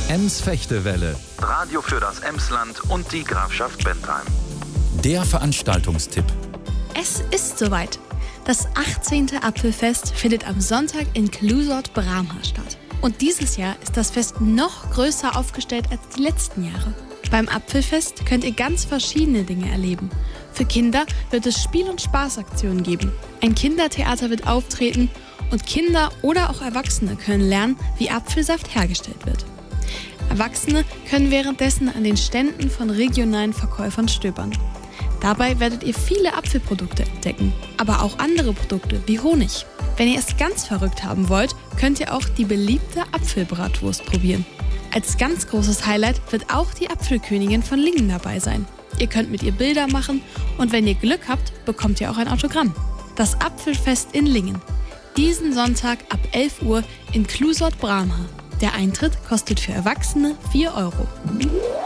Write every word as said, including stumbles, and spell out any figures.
Ems-Fechtewelle. Radio für das Emsland und die Grafschaft Bentheim. Der Veranstaltungstipp. Es ist soweit. Das achtzehnte Apfelfest findet am Sonntag in Clusort-Bramha statt. Und dieses Jahr ist das Fest noch größer aufgestellt als die letzten Jahre. Beim Apfelfest könnt ihr ganz verschiedene Dinge erleben. Für Kinder wird es Spiel- und Spaßaktionen geben. Ein Kindertheater wird auftreten und Kinder oder auch Erwachsene können lernen, wie Apfelsaft hergestellt wird. Erwachsene können währenddessen an den Ständen von regionalen Verkäufern stöbern. Dabei werdet ihr viele Apfelprodukte entdecken, aber auch andere Produkte wie Honig. Wenn ihr es ganz verrückt haben wollt, könnt ihr auch die beliebte Apfelbratwurst probieren. Als ganz großes Highlight wird auch die Apfelkönigin von Lingen dabei sein. Ihr könnt mit ihr Bilder machen und wenn ihr Glück habt, bekommt ihr auch ein Autogramm. Das Apfelfest in Lingen. Diesen Sonntag ab elf Uhr in Clusort-Bramha. Der Eintritt kostet für Erwachsene vier Euro.